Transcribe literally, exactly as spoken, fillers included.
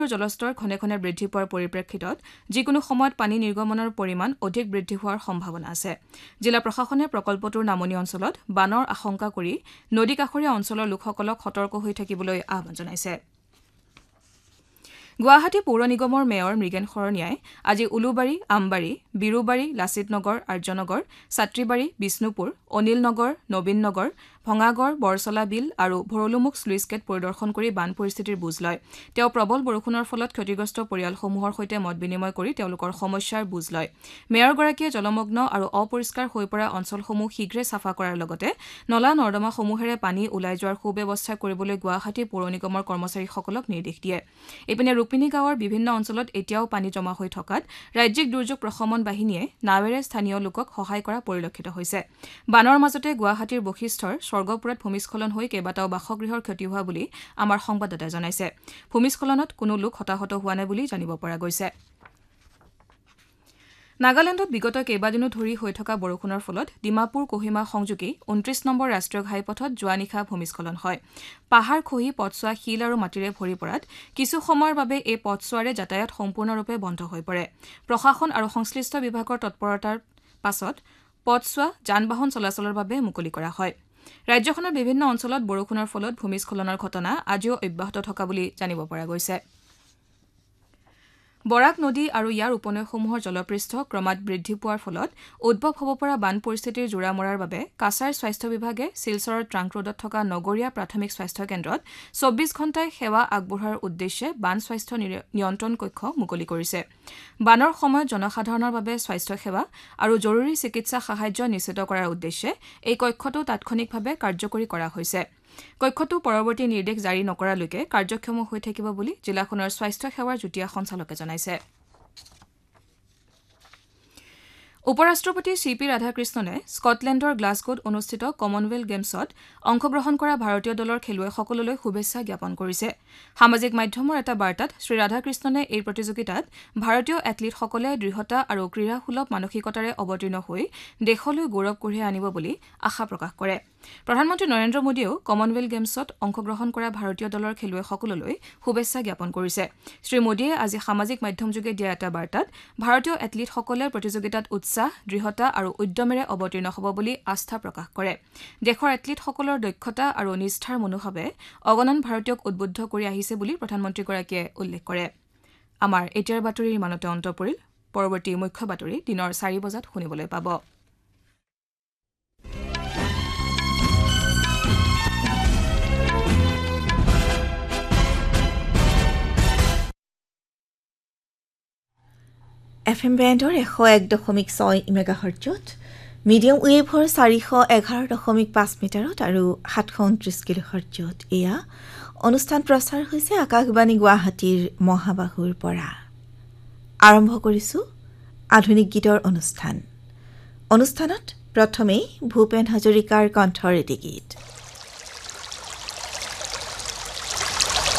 জলস্তৰ ঘনে ঘনে বৃদ্ধি পোৱাৰ পৰিপ্ৰেক্ষিতত যিকোনো সময়ত পানী নিৰ্গমনৰ পৰিমাণ অধিক বৃদ্ধি হোৱাৰ সম্ভাৱনা আছে জিলা প্ৰশাসনে প্ৰকল্পটোৰ নামনি অঞ্চলত বানৰ আশংকা কৰি নদী কাষৰীয়া অঞ্চলৰ লোকসকলক সতৰ্ক হৈ থাকিবলৈ আহ্বান জনাইছে গুৱাহাটী পৌৰ নিগমৰ মেয়ৰ মৃগেন শৰণীয়াই আজি উলুবাৰী আমবাৰী বিৰুবাৰী লাচিত নগৰ আৰ্যনগৰ ছাত্ৰীবাৰী বিষ্ণুপুৰ অনিল নগৰ নবীন নগৰ ভঙাগড় বৰচলা বিল আৰু ভৰলুমুখ স্লুইচ গেট পৰিদৰ্শন কৰি বান পৰিস্থিতিৰ বুজ লয় তেওঁ প্ৰবল বৰষুণৰ ফলত ক্ষতিগ্ৰস্ত পৰিয়ালসমূহৰ সৈতে মত বিনিময় কৰি তেওঁলোকৰ সমস্যাৰ বুজ লয় মেয়ৰগৰাকীয়ে জলমগ্ন আৰু অপৰিষ্কাৰ হৈ পৰা অঞ্চলসমূহ শীঘ্ৰে চাফা কৰাৰ লগতে নলা নৰ্দমাসমূহেৰে পানী ওলাই যোৱাৰ সুব্যৱস্থা কৰিবলৈ গুৱাহাটী পৌৰ নিগমৰ কৰ্মচাৰীসকলক নিৰ্দেশ দিয়ে ইপিনে ৰূপিনী গাঁৱৰ বিভিন্ন অঞ্চলত এতিয়াও পানী জমা হৈ থকাত ৰাজ্যিক দুৰ্যোগ প্ৰশমন বাহিনীয়ে নাৱেৰে স্থানীয় লোকক সহায় কৰা পৰিলক্ষিত হৈছে বানৰ মাজতে গুৱাহাটীৰ বশিষ্ঠৰ স্বৰ্গপুৰত ভূমিস্খলন হৈ কেইবাটাও বাসগৃহৰ ক্ষতি হোৱা বুলি আমাৰ সংবাদদাতাই জনাইছে ভূমিস্খলনত কোনো লোক হতাহত হোৱা নাই বুলি জানিব পৰা গৈছে নাগালেণ্ডত বিগত কেইবাদিনো ধৰি হৈ থকা বৰষুণৰ ফলত ডিমাপুৰ কোহিমা সংযোগী ঊনত্ৰিশ নম্বৰ ৰাষ্ট্ৰীয় ঘাইপথত যোৱা নিশা ভূমিস্খলন হয় পাহাৰ খহি পথছোৱা শিল আৰু মাটিৰে ভৰি পৰাত কিছু সময়ৰ বাবে এই পথছোৱাৰে যাতায়াত সম্পূৰ্ণৰূপে বন্ধ হৈ পৰে প্ৰশাসন আৰু সংশ্লিষ্ট বিভাগৰ তৎপৰতাৰ পাছত পথছোৱা যান বাহন চলাচলৰ বাবে মুকলি কৰা হয় ৰাজ্যখনৰ বিভিন্ন অঞ্চলত বৰষুণৰ ফলত ভূমিস্খলনৰ ঘটনা আজিও অব্যাহত থকা বুলি জানিব পৰা গৈছে বৰাক নদী আৰু ইয়াৰ উপনৈসমূহৰ জলপৃষ্ঠ ক্ৰমাৎ বৃদ্ধি পোৱাৰ ফলত উদ্ভৱ হ'ব পৰা বান পৰিস্থিতিৰ জোৰা মৰাৰ বাবে কাছাৰ স্বাস্থ্য বিভাগে শিলচৰৰ ট্ৰাংক ৰোডত থকা নগৰীয়া প্ৰাথমিক স্বাস্থ্য কেন্দ্ৰত চৌব্বিছ ঘণ্টাই সেৱা আগবঢ়োৱাৰ উদ্দেশ্যে বান স্বাস্থ্য নিয়ন্ত্ৰণ কক্ষ মুকলি কৰিছে বানৰ সময়ত জনসাধাৰণৰ বাবে স্বাস্থ্য সেৱা আৰু জৰুৰী চিকিৎসা সাহায্য নিশ্চিত কৰাৰ উদ্দেশ্যে এই কক্ষটো তাৎক্ষণিকভাৱে কাৰ্যকৰী কৰা হৈছে কক্ষটো পৰৱৰ্তী নিৰ্দেশ জাৰি নকৰালৈকে কাৰ্যক্ষম হৈ থাকিব বুলি জিলাখনৰ স্বাস্থ্য সেৱাৰ যুটীয়া সঞ্চালকে জনাইছে উপৰাষ্ট্ৰপতি চি পি ৰাধাকৃষ্ণনে স্কটলেণ্ডৰ গ্লাছগোত অনুষ্ঠিত কমনৱেলথ গেমছত অংশগ্ৰহণ কৰা ভাৰতীয় দলৰ খেলুৱৈসকললৈ শুভেচ্ছা জ্ঞাপন কৰিছে সামাজিক মাধ্যমৰ এটা বাৰ্তাত শ্ৰী ৰাধাকৃষ্ণনে এই প্ৰতিযোগিতাত ভাৰতীয় এথলীটসকলে দৃঢ়তা আৰু ক্ৰীড়াসুলভ মানসিকতাৰে অৱতীৰ্ণ হৈ দেশলৈ গৌৰৱ কঢ়িয়াই আনিব বুলি আশা প্ৰকাশ কৰে প্ৰধানমন্ত্ৰী নৰেন্দ্ৰ মোদীয়েও কমনৱেলথ গেমছত অংশগ্ৰহণ কৰা ভাৰতীয় দলৰ খেলুৱৈসকললৈ শুভেচ্ছা জ্ঞাপন কৰিছে শ্ৰী মোদীয়ে আজি সামাজিক মাধ্যমযোগে দিয়া এটা বাৰ্তাত ভাৰতীয় এথলীটসকলে প্ৰতিযোগিতাত উৎসাহ দৃঢ়তা আৰু উদ্যমেৰে অৱতীৰ্ণ হ'ব বুলি আস্থা প্ৰকাশ কৰে দেশৰ এথলীটসকলৰ দক্ষতা আৰু নিষ্ঠাৰ মনোভাৱে অগণন ভাৰতীয়ক উদ্বুদ্ধ কৰি আহিছে বুলি প্ৰধানমন্ত্ৰীগৰাকীয়ে উল্লেখ কৰে আমাৰ এতিয়াৰ বাতৰিৰ ইমানতে অন্ত পৰিল পৰৱৰ্তী মুখ্য বাতৰি দিনৰ চাৰি বজাত শুনিবলৈ পাব এফ এম বেণ্ডৰ এশ এক দশমিক ছয় মেগাহাৰ্টজত মিডিয়াম ৱেভৰ চাৰিশ এঘাৰ দশমিক পাঁচ মিটাৰত আৰু সাতশ ঊনত্ৰিছ কিলোহাৰ্টজত এয়া অনুষ্ঠান প্ৰচাৰ হৈছে আকাশবাণী গুৱাহাটীৰ মহাবাহুৰ পৰা আৰম্ভ কৰিছোঁ আধুনিক গীতৰ অনুষ্ঠান অনুষ্ঠানত প্ৰথমেই ভূপেন হাজৰিকাৰ কণ্ঠৰ এটি গীত